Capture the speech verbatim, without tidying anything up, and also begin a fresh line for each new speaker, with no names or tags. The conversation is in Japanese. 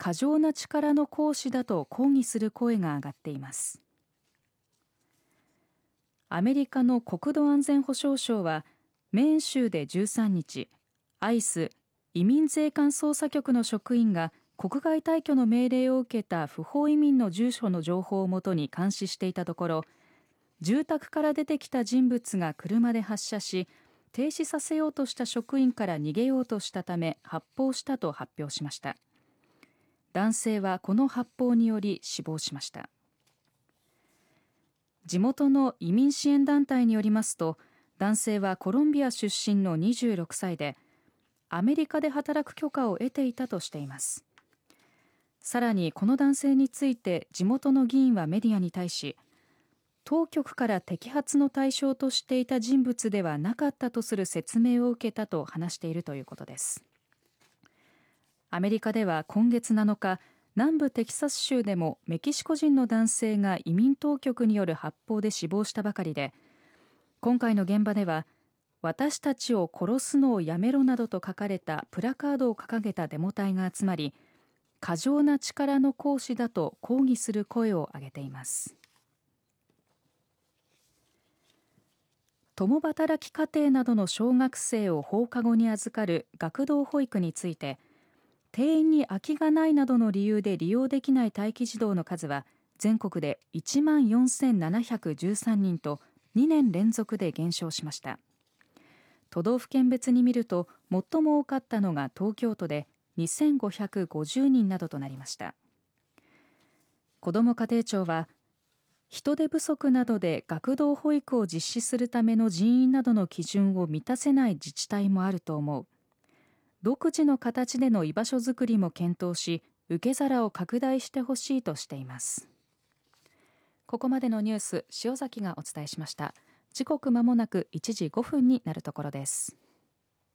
過剰な力の行使だと抗議する声が上がっています。アメリカの国土安全保障省はメーン州でじゅうさんにち、アイス移民税関捜査局の職員が国外退去の命令を受けた不法移民の住所の情報をもとに監視していたところ、住宅から出てきた人物が車で発車し、停止させようとした職員から逃げようとしたため発砲したと発表しました。男性はこの発砲により死亡しました。地元の移民支援団体によりますと、男性はコロンビア出身のにじゅうろくさいで、アメリカで働く許可を得ていたとしています。さらにこの男性について地元の議員はメディアに対し、当局から摘発の対象としていた人物ではなかったとする説明を受けたと話しているということです。アメリカでは今月なのか、南部テキサス州でもメキシコ人の男性が移民当局による発砲で死亡したばかりで、今回の現場では私たちを殺すのをやめろなどと書かれたプラカードを掲げたデモ隊が集まり、過剰な力の行使だと抗議する声を上げています。共働き家庭などの小学生を放課後に預かる学童保育について、定員に空きがないなどの理由で利用できない待機児童の数は全国でいちまんよんせんななひゃくじゅうさんにんとにねん連続で減少しました。都道府県別に見ると最も多かったのが東京都でにせんごひゃくごじゅうにんなどとなりました。子ども家庭庁は、人手不足などで学童保育を実施するための人員などの基準を満たせない自治体もあると思う。独自の形での居場所づくりも検討し、受け皿を拡大してほしいとしています。ここまでのニュース、塩崎がお伝えしました。時刻まもなくいちじごふんになるところです。